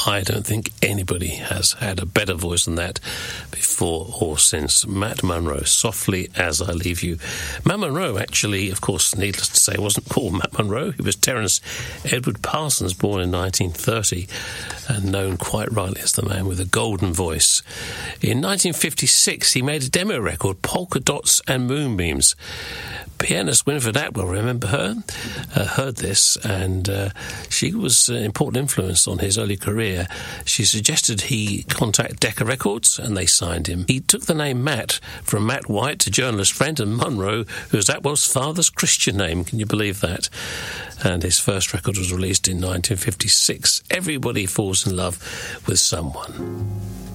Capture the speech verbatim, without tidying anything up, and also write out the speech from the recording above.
I don't think anybody has had a better voice than that before or since. Matt Monro, Softly As I Leave You. Matt Monro, actually, of course, needless to say, wasn't called Matt Monro. He was Terence Edward Parsons, born in nineteen thirty, and known quite rightly as the man with a golden voice. In nineteen fifty-six, he made a demo record, Polka Dots and Moonbeams. Pianist Winifred Atwell, remember her? Uh, heard this, and uh, she was an important influence on his early career. She suggested he contact Decca Records, and they signed him. He took the name Matt from Matt White, a journalist friend, and Monro, who was Atwell's father's Christian name. Can you believe that? And his first record was released in nineteen fifty-six. Everybody falls in love with someone.